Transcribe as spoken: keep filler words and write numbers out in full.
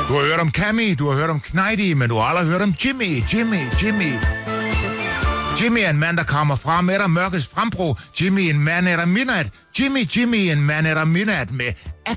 Du har hørt om Cammy, du har hørt om Kneidi, men du har aldrig hørt om Jimmy, Jimmy, Jimmy. Jimmy er en mand, der kommer fra med der mørkets frembro. Jimmy en mand er der midnat. Jimmy, Jimmy en mand er der midnat med at